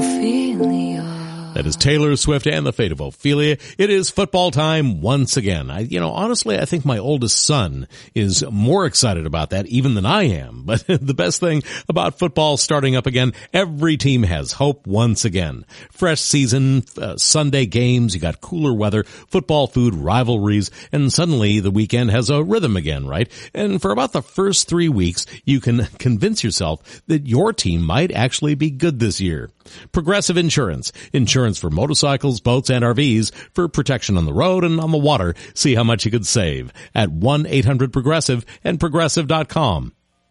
Ophelia. That is Taylor Swift and the Fate of Ophelia. It is football time once again. Honestly, I think my oldest son is more excited about that even than I am. But the best thing about football starting up again, every team has hope once again. Fresh season, Sunday games, you got cooler weather, football food, rivalries, and suddenly the weekend has a rhythm again, right? And for about the first 3 weeks, you can convince yourself that your team might actually be good this year. Progressive Insurance. Insurance for motorcycles, boats, and RVs for protection on the road and on the water. See how much you could save at 1-800-PROGRESSIVE and Progressive.com.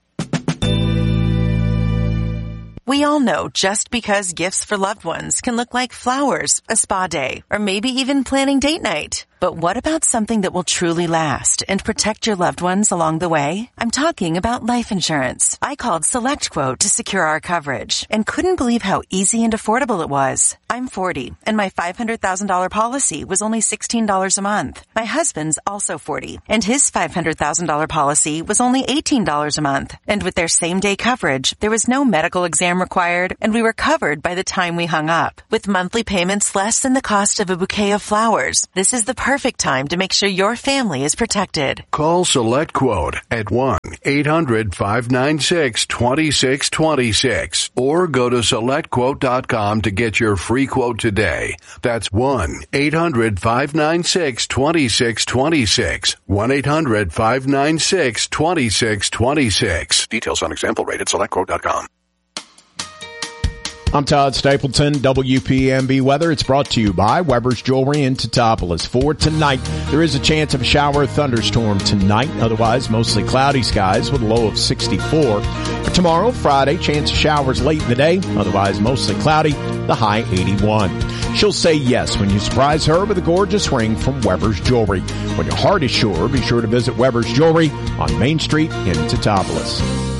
We all know just because gifts for loved ones can look like flowers, a spa day, or maybe even planning date night. But what about something that will truly last and protect your loved ones along the way? I'm talking about life insurance. I called SelectQuote to secure our coverage and couldn't believe how easy and affordable it was. I'm 40 and my $500,000 policy was only $16 a month. My husband's also 40 and his $500,000 policy was only $18 a month. And with their same day coverage, there was no medical exam required and we were covered by the time we hung up. With monthly payments less than the cost of a bouquet of flowers, this is the perfect time to make sure your family is protected. Call SelectQuote at 1-800-596-2626 or go to SelectQuote.com to get your free quote today. That's 1-800-596-2626. 1-800-596-2626. Details on example rate at SelectQuote.com. I'm Todd Stapleton, WPMB Weather. It's brought to you by Weber's Jewelry in Teutopolis. For tonight, there is a chance of a shower or thunderstorm tonight. Otherwise, mostly cloudy skies with a low of 64. For tomorrow, Friday, chance of showers late in the day. Otherwise, mostly cloudy, the high 81. She'll say yes when you surprise her with a gorgeous ring from Weber's Jewelry. When your heart is sure, be sure to visit Weber's Jewelry on Main Street in Teutopolis.